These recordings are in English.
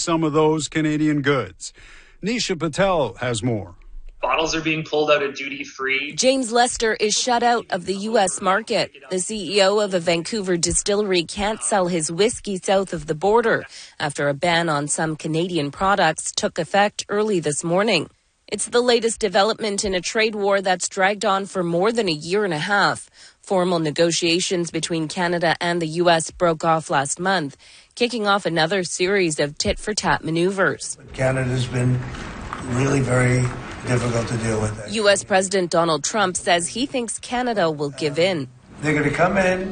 some of those Canadian goods. Nisha Patel has more. Bottles are being pulled out of duty-free. James Lester is shut out of the U.S. market. The CEO of a Vancouver distillery can't sell his whiskey south of the border after a ban on some Canadian products took effect early this morning. It's the latest development in a trade war that's dragged on for more than a year and a half. Formal negotiations between Canada and the U.S. broke off last month, kicking off another series of tit-for-tat maneuvers. Canada's been really very difficult to deal with. U.S. President Donald Trump says he thinks Canada will give in. They're going to come in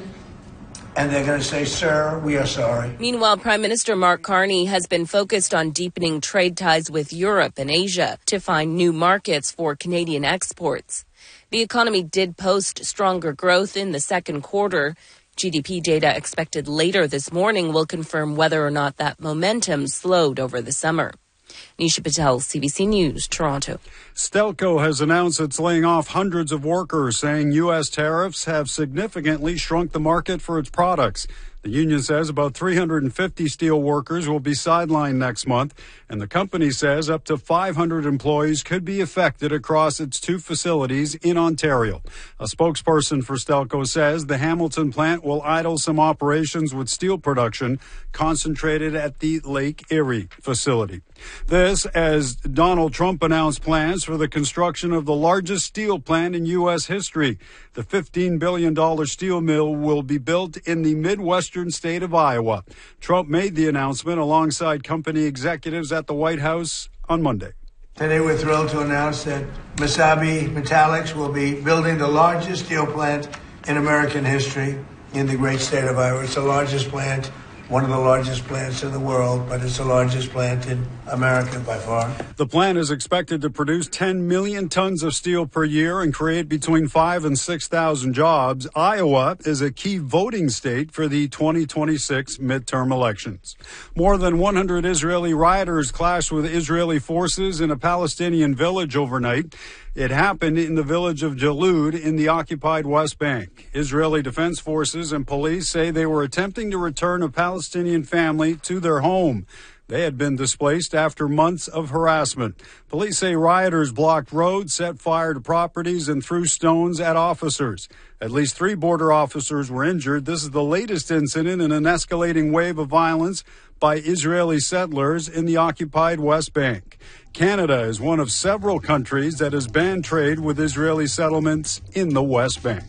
and they're going to say, sir, we are sorry. Meanwhile, Prime Minister Mark Carney has been focused on deepening trade ties with Europe and Asia to find new markets for Canadian exports. The economy did post stronger growth in the second quarter. GDP data expected later this morning will confirm whether or not that momentum slowed over the summer. Nisha Patel, CBC News, Toronto. Stelco has announced it's laying off hundreds of workers, saying U.S. tariffs have significantly shrunk the market for its products. The union says about 350 steel workers will be sidelined next month, and the company says up to 500 employees could be affected across its two facilities in Ontario. A spokesperson for Stelco says the Hamilton plant will idle some operations with steel production concentrated at the Lake Erie facility. This as Donald Trump announced plans for the construction of the largest steel plant in U.S. history. The $15 billion steel mill will be built in the Midwestern state of Iowa. Trump made the announcement alongside company executives at the White House on Monday. Today we're thrilled to announce that Mesabi Metallics will be building the largest steel plant in American history in the great state of Iowa. It's the largest plant, one of the largest plants in the world, but it's the largest plant in America by far. The plant is expected to produce 10 million tons of steel per year and create between 5,000 and 6,000 jobs. Iowa is a key voting state for the 2026 midterm elections. More than 100 Israeli rioters clashed with Israeli forces in a Palestinian village overnight. It happened in the village of Jalud in the occupied West Bank. Israeli Defense Forces and police say they were attempting to return a Palestinian family to their home. They had been displaced after months of harassment. Police say rioters blocked roads, set fire to properties, and threw stones at officers. At least 3 border officers were injured. This is the latest incident in an escalating wave of violence by Israeli settlers in the occupied West Bank. Canada is one of several countries that has banned trade with Israeli settlements in the West Bank.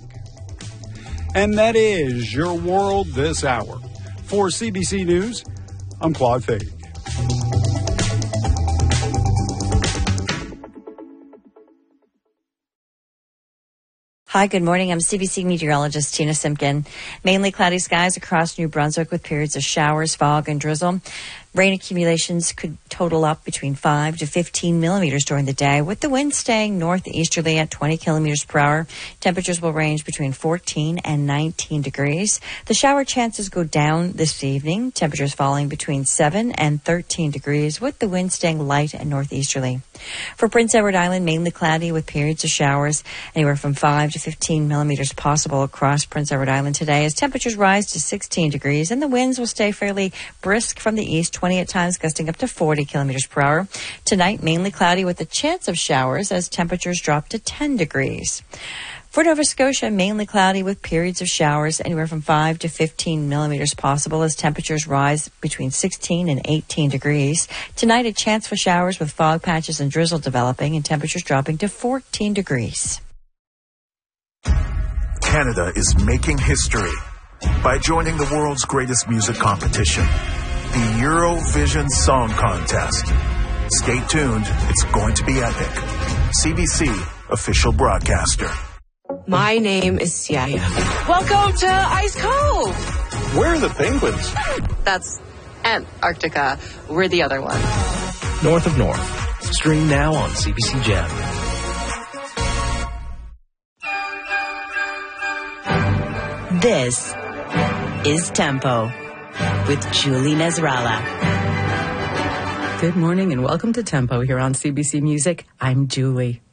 And that is your world this hour. For CBC News, I'm Claude Fade. Hi, good morning. I'm CBC meteorologist Tina Simpkin. Mainly cloudy skies across New Brunswick with periods of showers, fog, and drizzle. Rain accumulations could total up between 5 to 15 millimeters during the day, with the wind staying northeasterly at 20 kilometers per hour. Temperatures will range between 14 and 19 degrees. The shower chances go down this evening. Temperatures falling between 7 and 13 degrees, with the wind staying light and northeasterly. For Prince Edward Island, mainly cloudy with periods of showers, anywhere from 5 to 15 millimeters possible across Prince Edward Island today, as temperatures rise to 16 degrees, and the winds will stay fairly brisk from the east, 20 at times, gusting up to 40 kilometers per hour. Tonight, mainly cloudy with a chance of showers as temperatures drop to 10 degrees. For Nova Scotia, mainly cloudy with periods of showers, anywhere from 5 to 15 millimeters possible as temperatures rise between 16 and 18 degrees. Tonight, a chance for showers with fog patches and drizzle developing and temperatures dropping to 14 degrees. Canada is making history by joining the world's greatest music competition, the Eurovision Song Contest. Stay tuned, it's going to be epic. CBC, official broadcaster. My name is Siaya. Welcome to Ice Cove. Where are the penguins? That's Antarctica. We're the other one. North of North. Stream now on CBC Gem. This is Tempo with Julie Nasrallah. Good morning and welcome to Tempo here on CBC Music. I'm Julie.